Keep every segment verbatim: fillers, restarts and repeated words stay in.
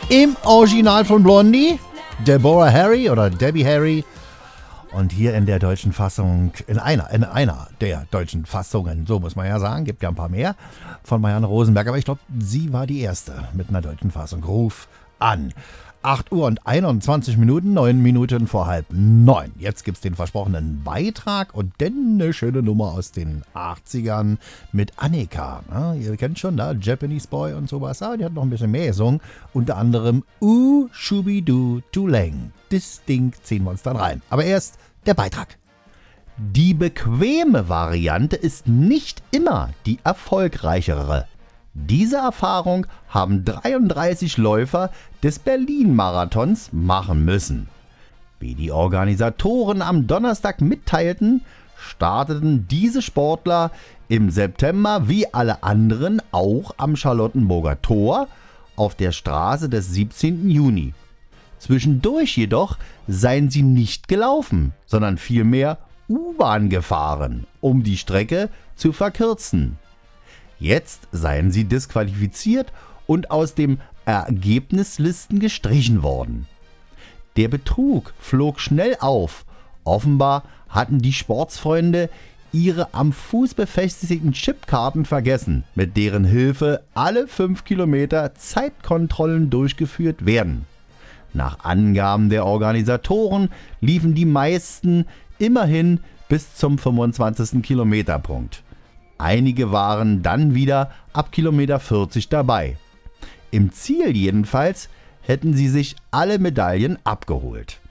Im Original von Blondie, Deborah Harry oder Debbie Harry. Und hier in der deutschen Fassung, in einer, in einer der deutschen Fassungen, so muss man ja sagen, gibt ja ein paar mehr, von Marianne Rosenberg. Aber ich glaube, sie war die erste mit einer deutschen Fassung. Ruf an. acht Uhr und einundzwanzig Minuten, neun Minuten vor halb neun. Jetzt gibt es den versprochenen Beitrag und dann eine schöne Nummer aus den achtzigern mit Annika. Ja, ihr kennt schon, da Japanese Boy und sowas. Ah, die hat noch ein bisschen mehr gesungen. Unter anderem Uh, Shubidu, Tuleng. Das Ding ziehen wir uns dann rein. Aber erst der Beitrag. Die bequeme Variante ist nicht immer die erfolgreichere. Diese Erfahrung haben dreiunddreißig Läufer des Berlin-Marathons machen müssen. Wie die Organisatoren am Donnerstag mitteilten, starteten diese Sportler im September wie alle anderen auch am Charlottenburger Tor auf der Straße des siebzehnten Juni. Zwischendurch jedoch seien sie nicht gelaufen, sondern vielmehr U-Bahn gefahren, um die Strecke zu verkürzen. Jetzt seien sie disqualifiziert und aus dem Ergebnislisten gestrichen worden. Der Betrug flog schnell auf. Offenbar hatten die Sportsfreunde ihre am Fuß befestigten Chipkarten vergessen, mit deren Hilfe alle fünf Kilometer Zeitkontrollen durchgeführt werden. Nach Angaben der Organisatoren liefen die meisten immerhin bis zum fünfundzwanzigsten Kilometerpunkt. Einige waren dann wieder ab Kilometer vierzig dabei. Im Ziel jedenfalls hätten sie sich alle Medaillen abgeholt.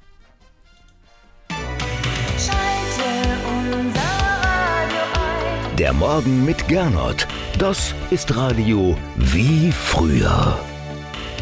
Schalte unser Radio ein. Der Morgen mit Gernot. Das ist Radio wie früher.